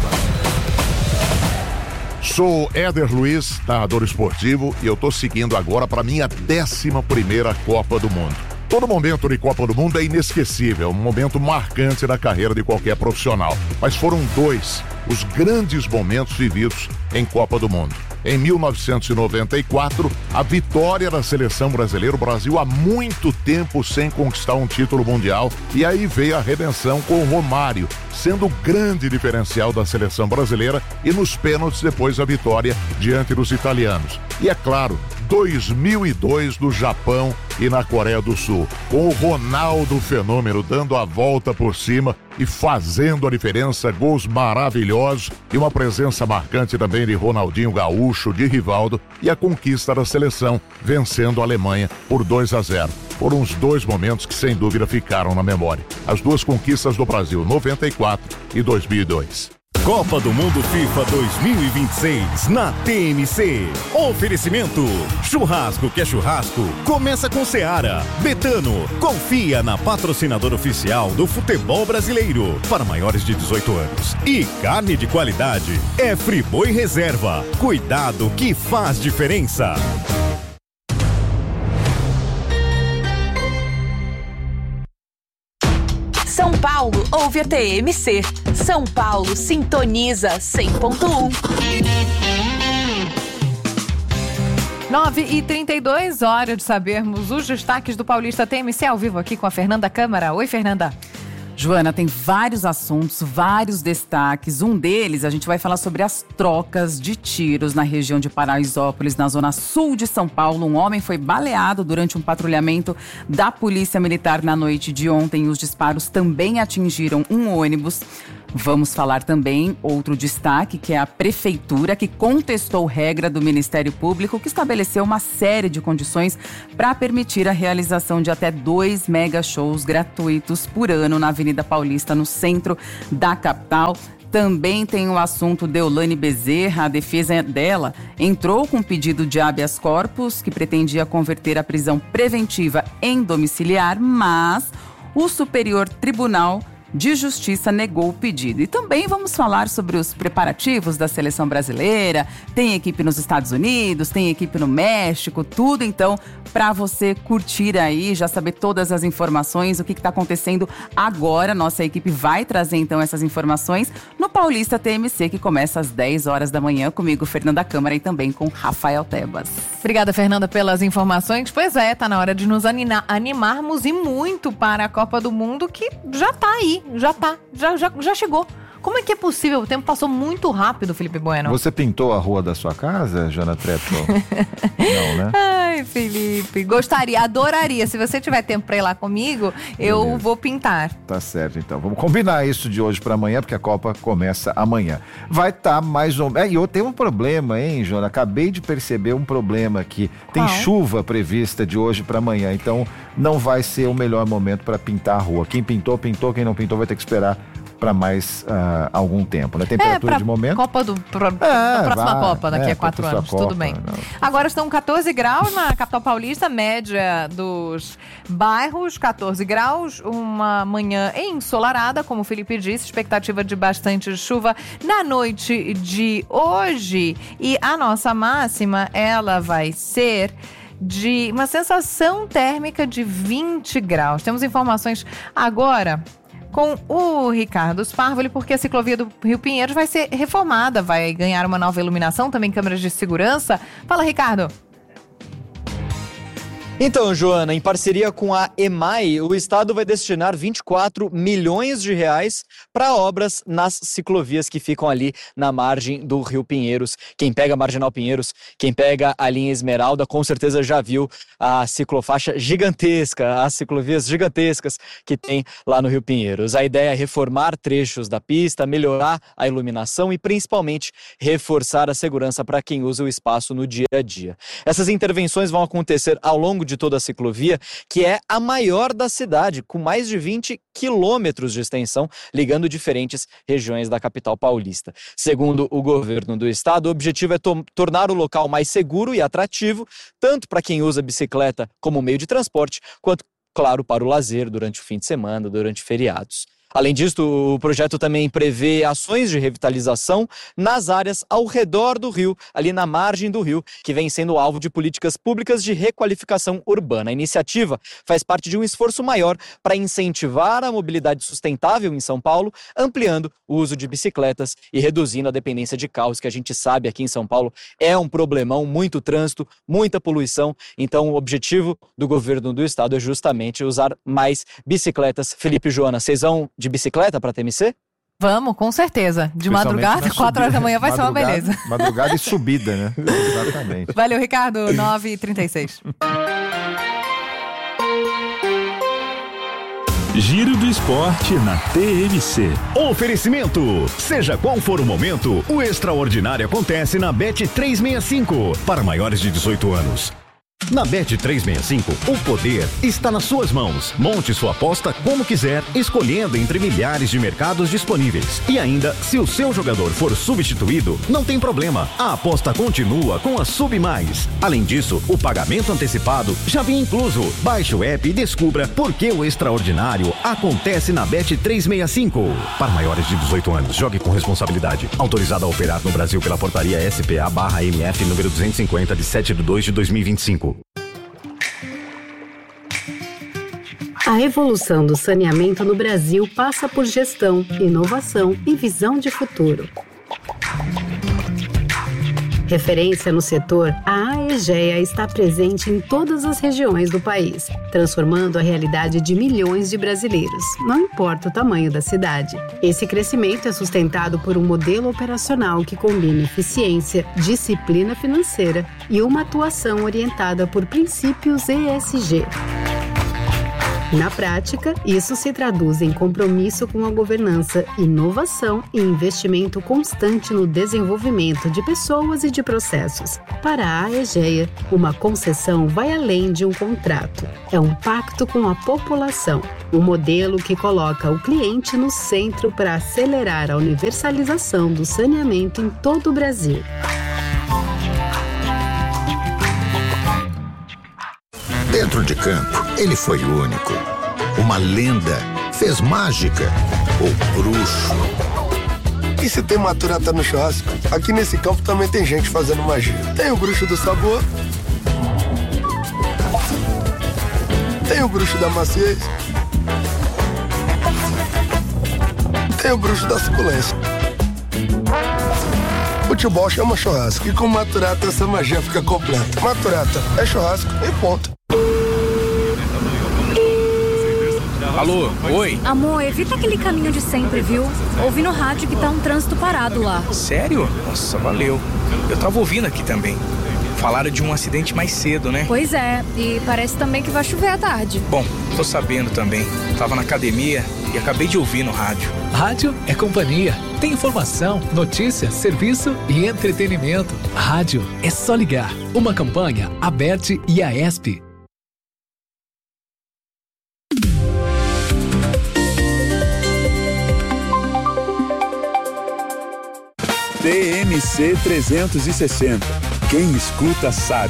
Sou Éder Luiz, narrador esportivo, e eu tô seguindo agora para minha décima primeira Copa do Mundo. Todo momento de Copa do Mundo é inesquecível, um momento marcante na carreira de qualquer profissional. Mas foram dois os grandes momentos vividos em Copa do Mundo. Em mil novecentos e noventa e quatro, a vitória da seleção brasileira, o Brasil há muito tempo sem conquistar um título mundial, e aí veio a redenção com o Romário, sendo o grande diferencial da seleção brasileira, e nos pênaltis depois a vitória diante dos italianos. E é claro, dois mil e dois no Japão e na Coreia do Sul, com o Ronaldo Fenômeno dando a volta por cima e fazendo a diferença, gols maravilhosos e uma presença marcante também de Ronaldinho Gaúcho, de Rivaldo, e a conquista da seleção, vencendo a Alemanha por dois a zero. Foram os dois momentos que sem dúvida ficaram na memória. As duas conquistas do Brasil, noventa e quatro e dois mil e dois. Copa do Mundo FIFA dois mil e vinte e seis na T M C. Oferecimento: churrasco que é churrasco, começa com Seara. Betano, confia na patrocinadora oficial do futebol brasileiro para maiores de dezoito anos. E carne de qualidade é Friboi Reserva. Cuidado que faz diferença. São Paulo ouve a T M C. São Paulo sintoniza cem ponto um. nove e trinta e dois, hora de sabermos os destaques do Paulista T M C ao vivo aqui com a Fernanda Câmara. Oi, Fernanda. Joana, tem vários assuntos, vários destaques. Um deles, a gente vai falar sobre as trocas de tiros na região de Paraisópolis, na zona sul de São Paulo. Um homem foi baleado durante um patrulhamento da Polícia Militar na noite de ontem. Os disparos também atingiram um ônibus. Vamos falar também outro destaque, que é a Prefeitura, que contestou regra do Ministério Público, que estabeleceu uma série de condições para permitir a realização de até dois mega shows gratuitos por ano na Avenida Paulista, no centro da capital. Também tem o assunto Deolane Bezerra. A defesa dela entrou com um pedido de habeas corpus, que pretendia converter a prisão preventiva em domiciliar, mas o Superior Tribunal de Justiça negou o pedido. E também vamos falar sobre os preparativos da seleção brasileira. Tem equipe nos Estados Unidos, tem equipe no México, tudo então para você curtir aí, já saber todas as informações, o que está acontecendo agora. Nossa equipe vai trazer então essas informações no Paulista T M C, que começa às dez horas da manhã, comigo, Fernanda Câmara, e também com Rafael Tebas. Obrigada, Fernanda, pelas informações. Pois é, tá na hora de nos anima- animarmos e muito para a Copa do Mundo, que já tá aí. Já tá, já, já, já chegou. Como é que é possível? O tempo passou muito rápido, Felipe Bueno. Você pintou a rua da sua casa, Joana Treptow? Não, né? Ai, Felipe, gostaria, adoraria. Se você tiver tempo pra ir lá comigo, eu Beleza. vou pintar. Tá certo, então. Vamos combinar isso de hoje pra amanhã, porque a Copa começa amanhã. Vai estar tá mais ou menos... É, e eu tenho um problema, hein, Joana? Acabei de perceber um problema aqui. Tem Qual? chuva prevista de hoje pra amanhã, então não vai ser o melhor momento pra pintar a rua. Quem pintou, pintou. Quem não pintou vai ter que esperar para mais uh, algum tempo, né? Temperatura é, de momento. Copa do, pro, é, da próxima vai, Copa, daqui é, a quatro anos, Copa, tudo bem. Não. Agora estão catorze graus na capital paulista, média dos bairros, catorze graus, uma manhã ensolarada, como o Felipe disse, expectativa de bastante chuva na noite de hoje. E a nossa máxima, ela vai ser de uma sensação térmica de vinte graus. Temos informações agora com o Ricardo Sparvoli, porque a ciclovia do Rio Pinheiros vai ser reformada, vai ganhar uma nova iluminação, também câmeras de segurança. Fala, Ricardo. Então, Joana, em parceria com a EMAI, o Estado vai destinar vinte e quatro milhões de reais para obras nas ciclovias que ficam ali na margem do Rio Pinheiros. Quem pega a Marginal Pinheiros, quem pega a linha Esmeralda, com certeza já viu a ciclofaixa gigantesca, as ciclovias gigantescas que tem lá no Rio Pinheiros. A ideia é reformar trechos da pista, melhorar a iluminação e principalmente reforçar a segurança para quem usa o espaço no dia a dia. Essas intervenções vão acontecer ao longo de toda a ciclovia, que é a maior da cidade, com mais de vinte quilômetros de extensão, ligando diferentes regiões da capital paulista. Segundo o governo do estado, o objetivo é to- tornar o local mais seguro e atrativo, tanto para quem usa bicicleta como meio de transporte, quanto, claro, para o lazer durante o fim de semana, durante feriados. Além disso, o projeto também prevê ações de revitalização nas áreas ao redor do rio, ali na margem do rio, que vem sendo alvo de políticas públicas de requalificação urbana. A iniciativa faz parte de um esforço maior para incentivar a mobilidade sustentável em São Paulo, ampliando o uso de bicicletas e reduzindo a dependência de carros, que a gente sabe aqui em São Paulo é um problemão, muito trânsito, muita poluição. Então, o objetivo do governo do estado é justamente usar mais bicicletas. Felipe e Joana, vocês vão de bicicleta para T M C? Vamos, com certeza. De madrugada, quatro horas da manhã vai ser uma beleza. Madrugada e subida, né? Exatamente. Valeu, Ricardo. nove e trinta e seis. Giro do Esporte na T M C. Oferecimento. Seja qual for o momento, o extraordinário acontece na Bet trezentos e sessenta e cinco. Para maiores de dezoito anos. Na Bet trezentos e sessenta e cinco, o poder está nas suas mãos. Monte sua aposta como quiser, escolhendo entre milhares de mercados disponíveis. E ainda, se o seu jogador for substituído, não tem problema. A aposta continua com a Sub Mais. Além disso, o pagamento antecipado já vem incluso. Baixe o app e descubra por que o extraordinário acontece na Bet trezentos e sessenta e cinco. Para maiores de dezoito anos, jogue com responsabilidade. Autorizado a operar no Brasil pela portaria S P A barra M F número duzentos e cinquenta de sete de dois de dois mil e vinte e cinco. A evolução do saneamento no Brasil passa por gestão, inovação e visão de futuro. Referência no setor, a Aegea está presente em todas as regiões do país, transformando a realidade de milhões de brasileiros, não importa o tamanho da cidade. Esse crescimento é sustentado por um modelo operacional que combina eficiência, disciplina financeira e uma atuação orientada por princípios E S G. Na prática, isso se traduz em compromisso com a governança, inovação e investimento constante no desenvolvimento de pessoas e de processos. Para a Aegea, uma concessão vai além de um contrato. É um pacto com a população, um modelo que coloca o cliente no centro para acelerar a universalização do saneamento em todo o Brasil. Dentro de campo, ele foi único. Uma lenda, fez mágica, ou bruxo. E se tem maturata no churrasco, aqui nesse campo também tem gente fazendo magia. Tem o bruxo do sabor, tem o bruxo da maciez, tem o bruxo da suculência. Futebol chama churrasco e com maturata essa magia fica completa. Maturata é churrasco e ponto. Alô, oi? Amor, evita aquele caminho de sempre, viu? Ouvi no rádio que tá um trânsito parado lá. Sério? Nossa, valeu. Eu tava ouvindo aqui também. Falaram de um acidente mais cedo, né? Pois é, e parece também que vai chover à tarde. Bom, tô sabendo também. Tava na academia e acabei de ouvir no rádio. Rádio é companhia. Tem informação, notícia, serviço e entretenimento. Rádio é só ligar. Uma campanha, Aberte e a ESP. T M C trezentos e sessenta. Quem escuta sabe.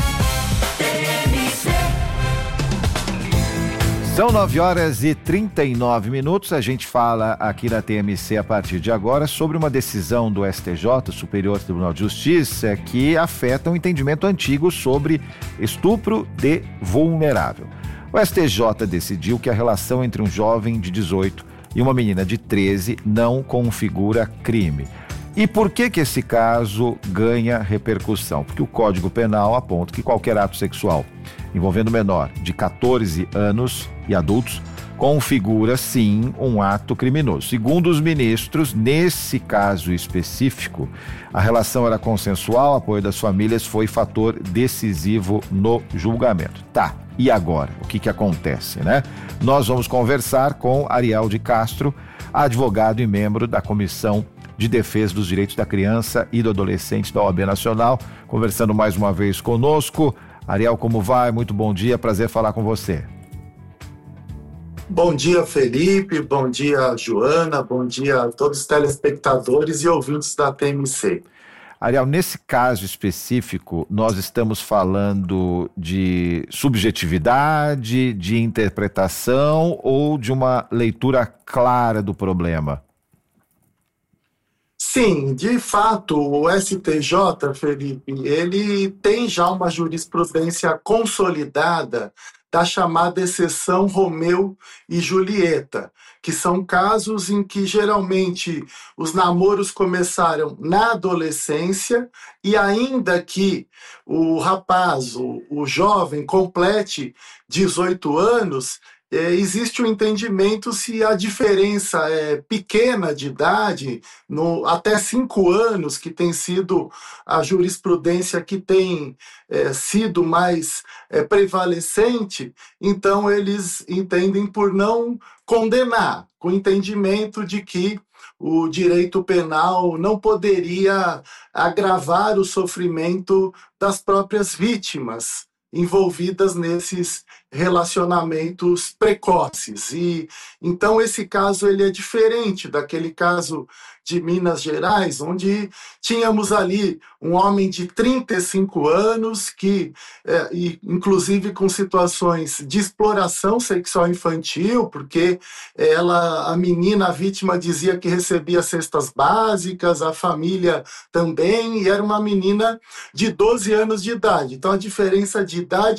São nove horas e trinta e nove minutos. A gente fala aqui na T M C a partir de agora sobre uma decisão do S T J, Superior Tribunal de Justiça, que afeta um entendimento antigo sobre estupro de vulnerável. O S T J decidiu que a relação entre um jovem de dezoito e uma menina de treze não configura crime. E por que que esse caso ganha repercussão? Porque o Código Penal aponta que qualquer ato sexual envolvendo menor de catorze anos e adultos configura, sim, um ato criminoso. Segundo os ministros, nesse caso específico, a relação era consensual, o apoio das famílias foi fator decisivo no julgamento. Tá, e agora? O que que acontece, né? Nós vamos conversar com Ariel de Castro, advogado e membro da Comissão de Defesa dos Direitos da Criança e do Adolescente da O A B Nacional, conversando mais uma vez conosco. Ariel, como vai? Muito bom dia, prazer falar com você. Bom dia, Felipe, bom dia, Joana, bom dia a todos os telespectadores e ouvintes da T M C. Ariel, nesse caso específico, nós estamos falando de subjetividade, de interpretação ou de uma leitura clara do problema? Sim, de fato, o S T J, Felipe, ele tem já uma jurisprudência consolidada da chamada exceção Romeu e Julieta, que são casos em que geralmente os namoros começaram na adolescência e ainda que o rapaz, o, o jovem, complete dezoito anos, É, existe o um entendimento se a diferença é pequena de idade, no, até cinco anos, que tem sido a jurisprudência que tem é, sido mais é, prevalecente, então eles entendem por não condenar, com o entendimento de que o direito penal não poderia agravar o sofrimento das próprias vítimas envolvidas nesses relacionamentos precoces. E então esse caso ele é diferente daquele caso de Minas Gerais, onde tínhamos ali um homem de trinta e cinco anos que, é, e, inclusive com situações de exploração sexual infantil, porque ela, a menina, a vítima, dizia que recebia cestas básicas, a família também, e era uma menina de doze anos de idade. Então a diferença de idade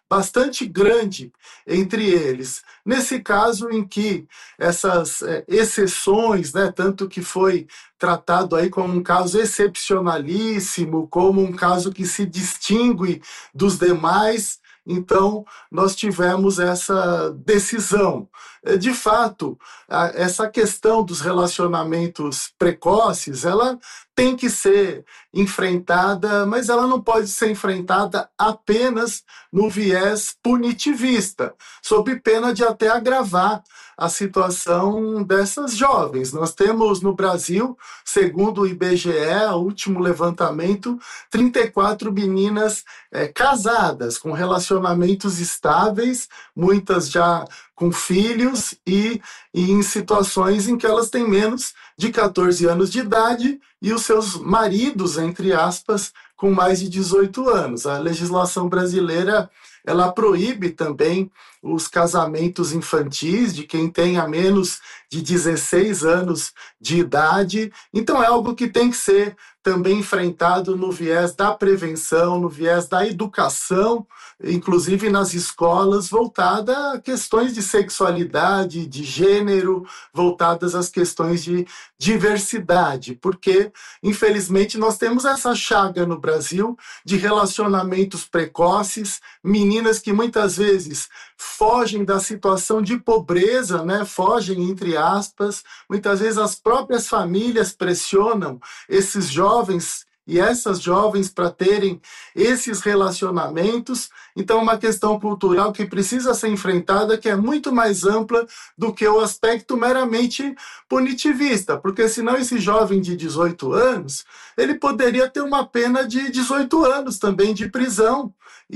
bastante grande entre eles. Nesse caso em que essas é, exceções, né, tanto que foi tratado aí como um caso excepcionalíssimo, como um caso que se distingue dos demais, então nós tivemos essa decisão. De fato, essa questão dos relacionamentos precoces, ela tem que ser enfrentada, mas ela não pode ser enfrentada apenas no viés punitivista, sob pena de até agravar a situação dessas jovens. Nós temos no Brasil, segundo o I B G E, o último levantamento, trinta e quatro meninas é, casadas, com relacionamentos estáveis, muitas já com filhos e, e em situações em que elas têm menos de catorze anos de idade e os seus maridos, entre aspas, com mais de dezoito anos. A legislação brasileira, ela proíbe também os casamentos infantis de quem tenha menos de dezesseis anos de idade. Então é algo que tem que ser também enfrentado no viés da prevenção, no viés da educação, inclusive nas escolas, voltada a questões de sexualidade, de gênero, voltadas às questões de diversidade, porque, infelizmente, nós temos essa chaga no Brasil de relacionamentos precoces, meninas que muitas vezes fogem da situação de pobreza, né? Fogem, entre aspas, muitas vezes as próprias famílias pressionam esses jovens e essas jovens para terem esses relacionamentos. Então, uma questão cultural que precisa ser enfrentada, que é muito mais ampla do que o aspecto meramente punitivista, porque senão esse jovem de dezoito anos, ele poderia ter uma pena de dezoito anos também de prisão,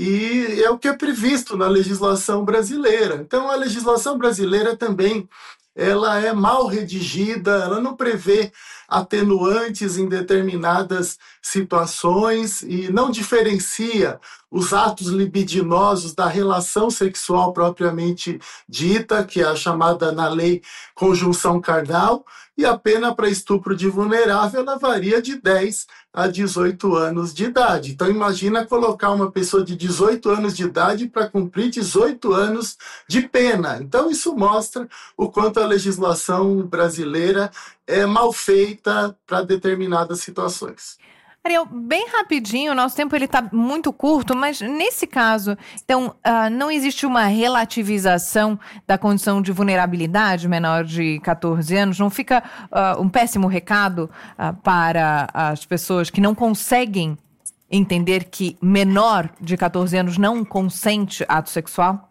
e é o que é previsto na legislação brasileira. Então, a legislação brasileira também ela é mal redigida, ela não prevê atenuantes em determinadas situações e não diferencia os atos libidinosos da relação sexual propriamente dita, que é a chamada na lei conjunção carnal, e a pena para estupro de vulnerável ela varia de dez a dezoito anos de idade. Então imagina colocar uma pessoa de dezoito anos de idade para cumprir dezoito anos de pena. Então isso mostra o quanto a legislação brasileira é mal feita para determinadas situações. Ariel, bem rapidinho, o nosso tempo ele está muito curto, mas nesse caso, então, uh, não existe uma relativização da condição de vulnerabilidade menor de catorze anos? Não fica uh, um péssimo recado uh, para as pessoas que não conseguem entender que menor de catorze anos não consente ato sexual?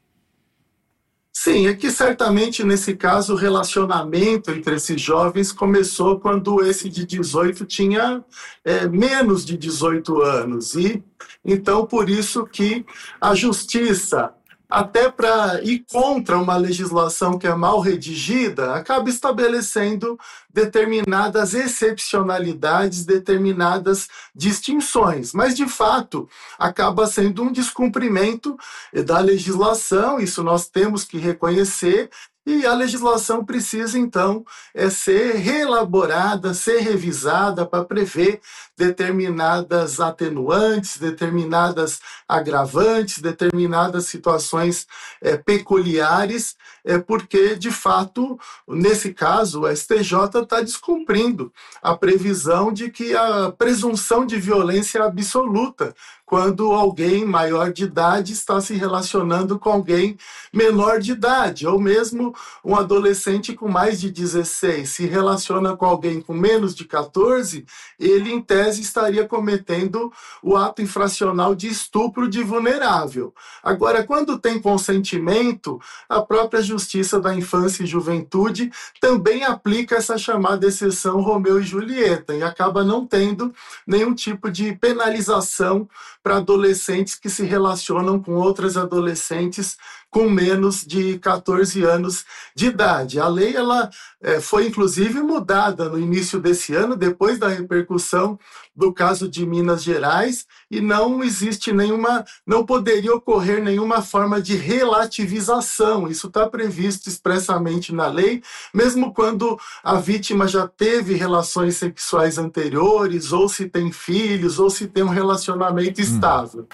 Sim, é que certamente nesse caso o relacionamento entre esses jovens começou quando esse de dezoito tinha é, menos de dezoito anos. E então por isso que a justiça, até para ir contra uma legislação que é mal redigida, acaba estabelecendo determinadas excepcionalidades, determinadas distinções. Mas, de fato, acaba sendo um descumprimento da legislação, isso nós temos que reconhecer, e a legislação precisa, então, é ser reelaborada, ser revisada para prever determinadas atenuantes, determinadas agravantes, determinadas situações é, peculiares, é, porque, de fato, nesse caso, o S T J está descumprindo a previsão de que a presunção de violência é absoluta quando alguém maior de idade está se relacionando com alguém menor de idade, ou mesmo um adolescente com mais de dezesseis se relaciona com alguém com menos de catorze, ele, em tese, estaria cometendo o ato infracional de estupro de vulnerável. Agora, quando tem consentimento, a própria Justiça da Infância e Juventude também aplica essa chamada exceção Romeu e Julieta e acaba não tendo nenhum tipo de penalização para adolescentes que se relacionam com outras adolescentes com menos de catorze anos de idade. A lei ela, é, foi, inclusive, mudada no início desse ano, depois da repercussão do caso de Minas Gerais, e não existe nenhuma, não poderia ocorrer nenhuma forma de relativização. Isso está previsto expressamente na lei, mesmo quando a vítima já teve relações sexuais anteriores, ou se tem filhos, ou se tem um relacionamento estável.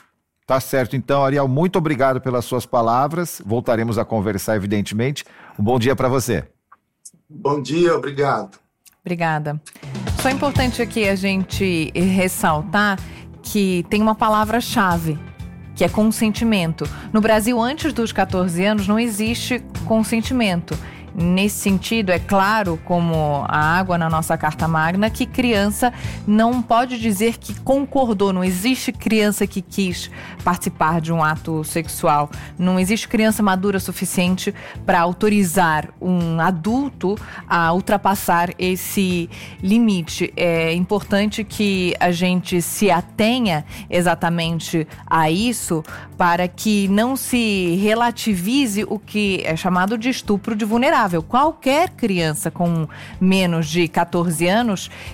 Tá certo, então, Ariel, muito obrigado pelas suas palavras. Voltaremos a conversar, evidentemente. Um bom dia para você. Bom dia, obrigado. Obrigada. Só é importante aqui a gente ressaltar que tem uma palavra-chave, que é consentimento. No Brasil, antes dos catorze anos, não existe consentimento. Nesse sentido, é claro, como a água na nossa Carta Magna, que criança não pode dizer que concordou. Não existe criança que quis participar de um ato sexual. Não existe criança madura suficiente para autorizar um adulto a ultrapassar esse limite. É importante que a gente se atenha exatamente a isso para que não se relativize o que é chamado de estupro de vulnerável. Qualquer criança com menos de catorze anos